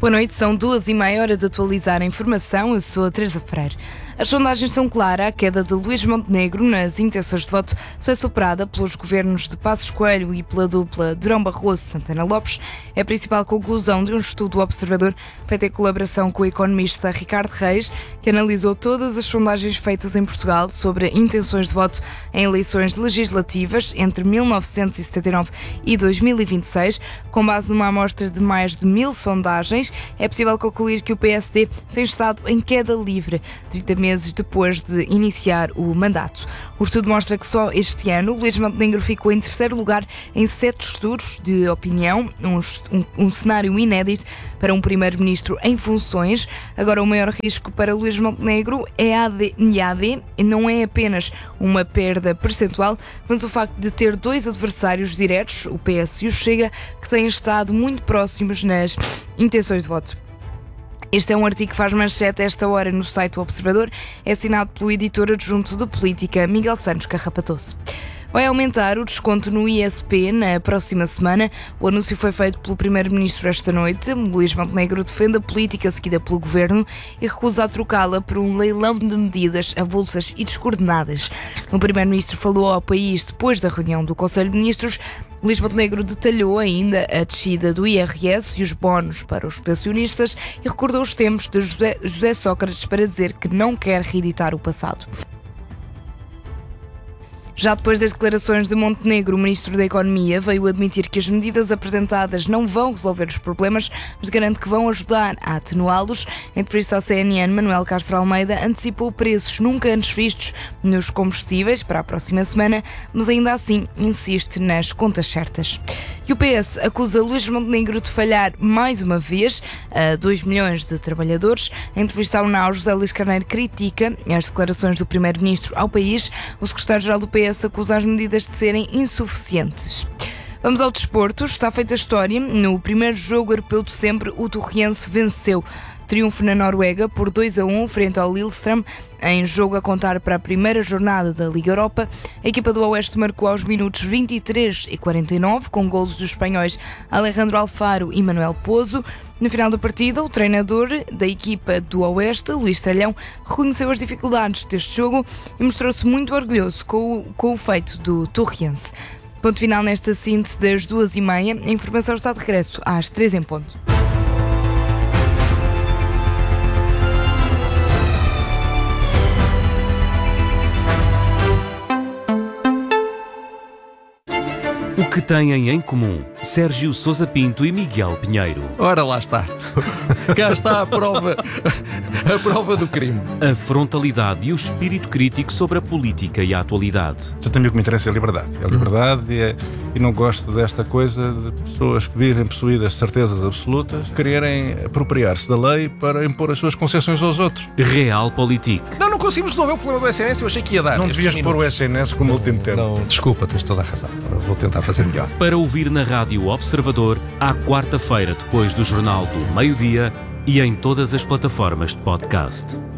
Boa noite, são 2h30 de atualizar a informação. Eu sou a Teresa Freire. As sondagens são claras. A queda de Luís Montenegro nas intenções de voto só é superada pelos governos de Passos Coelho e pela dupla Durão Barroso-Santana Lopes. É a principal conclusão de um estudo observador feito em colaboração com o economista Ricardo Reis, que analisou todas as sondagens feitas em Portugal sobre intenções de voto em eleições legislativas entre 1979 e 2026. Com base numa amostra de mais de 1000 sondagens, é possível concluir que o PSD tem estado em queda livre 30 meses depois de iniciar o mandato. O estudo mostra que só este ano Luís Montenegro ficou em terceiro lugar em 7 estudos de opinião, um cenário inédito para um primeiro-ministro em funções. Agora, o maior risco para Luís Montenegro é a AD, não é apenas uma perda percentual, mas o facto de ter 2 adversários diretos, o PS e o Chega, que têm estado muito próximos nas intenções de voto. Este é um artigo que faz manchete a esta hora no site do Observador. É assinado pelo editor adjunto de política, Miguel Santos Carrapatoso. Vai aumentar o desconto no ISP na próxima semana. O anúncio foi feito pelo Primeiro-Ministro esta noite. Luís Montenegro defende a política seguida pelo Governo e recusa trocá-la por um leilão de medidas avulsas e descoordenadas. O Primeiro-Ministro falou ao país depois da reunião do Conselho de Ministros. Luís Montenegro detalhou ainda a descida do IRS e os bónus para os pensionistas e recordou os tempos de José Sócrates para dizer que não quer reeditar o passado. Já depois das declarações de Montenegro, o Ministro da Economia veio admitir que as medidas apresentadas não vão resolver os problemas, mas garante que vão ajudar a atenuá-los. Em entrevista à CNN, Manuel Castro Almeida antecipou preços nunca antes vistos nos combustíveis para a próxima semana, mas ainda assim insiste nas contas certas. E o PS acusa Luís Montenegro de falhar mais uma vez a 2 milhões de trabalhadores. Em entrevista ao NAU, José Luís Carneiro critica as declarações do Primeiro-Ministro ao país. O secretário-geral do PS acusa as medidas de serem insuficientes. Vamos ao desporto. Está feita a história. No primeiro jogo europeu de sempre, o Torriense venceu. Triunfo na Noruega por 2-1 frente ao Lillestrøm, em jogo a contar para a primeira jornada da Liga Europa. A equipa do Oeste marcou aos minutos 23 e 49, com golos dos espanhóis Alejandro Alfaro e Manuel Pozo. No final da partida, o treinador da equipa do Oeste, Luís Tralhão, reconheceu as dificuldades deste jogo e mostrou-se muito orgulhoso com o feito do Torriense. Ponto final nesta síntese das 2h30. A informação está de regresso às 3 em ponto. O que têm em comum Sérgio Sousa Pinto e Miguel Pinheiro? Ora, lá está. Cá está a prova do crime. A frontalidade e o espírito crítico sobre a política e a atualidade. Então, também o que me interessa é a liberdade. É a liberdade e não gosto desta coisa de pessoas que virem possuídas de certezas absolutas, quererem apropriar-se da lei para impor as suas concessões aos outros. Realpolitik. Não conseguimos resolver o problema do SNS, eu achei que ia dar. Não devias pôr o SNS como último termo. Não, desculpa, tens toda a razão. Vou tentar fazer melhor. Para ouvir na Rádio Observador, à quarta-feira depois do Jornal do Meio-Dia e em todas as plataformas de podcast.